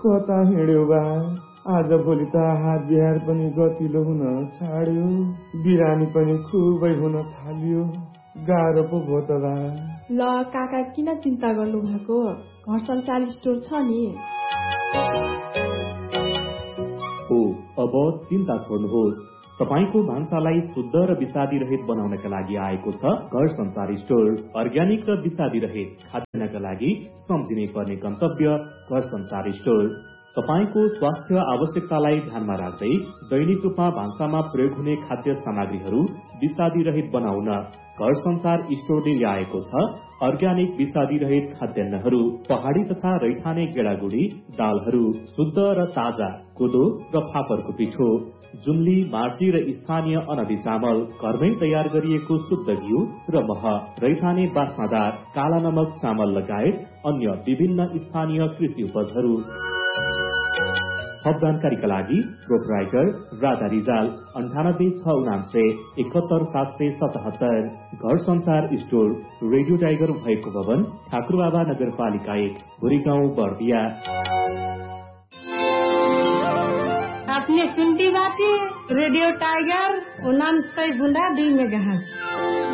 कता हिँड्यो बा आज भोलि त हात बिहार पनि गतिलो हुन छाड्यो, बिरामी पनि खुबै हुन थाल्यो, गाह्रो पो भयो त बा। ल काका किन चिन्ता गर्नु भएको, घर संसार स्टोर छ नि। हो अब चिन्ता छोड्नुहोस्, तपाईको भान्सालाई शुद्ध र विषादी रहित बनाउनका लागि आएको छ घर संसार स्टोर। अर्ग्यानिक र विषादी रहित खाद्यान्नका लागि सम्झिनै पर्ने गन्तव्य घर संसार स्टोर। तपाईको स्वास्थ्य आवश्यकतालाई ध्यानमा राख्दै दैनिक रूपमा भान्सामा प्रयोग हुने खाद्य सामग्रीहरू विषादी रहित बनाउन घर संसार स्टोरले ल्याएको छ अर्ग्यानिक विषादी रहित खाद्यान्नहरू। पहाड़ी तथा रैथाने गेडागुडी दालहरू, शुद्ध र ताजा कोदो र फापरको पिठो, जुम्ली, मार्ची र स्थानीय अनदी चामल, घरमै तयार गरिएको शुद्ध घिउ र मह, रैथाने बास्नादार काला नमक चामल लगायत अन्य विभिन्न स्थानीय कृषि उपजहरू। थप जानकारीका लागि प्रोपराइटर राधा रिजाल 9869 71777। घर संसार स्टोर, रेडियो टाइगर भएको भवन, ठाकुरबाबा नगरपालिका 1, भुरीगाउँ, बर्दिया। आपने सुनती बात रेडियो टाइगर 99.2 मेगाहर्ट्ज।